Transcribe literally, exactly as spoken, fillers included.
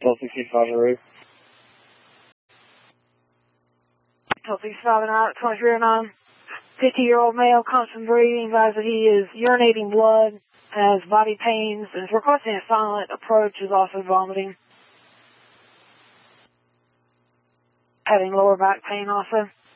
Hotel sixty-five en route. Hotel sixty-five and out, twenty-three oh nine. fifty-year-old male, constant breathing, advised that he is urinating blood, has body pains, and is requesting a silent approach, is also vomiting. Having lower back pain also.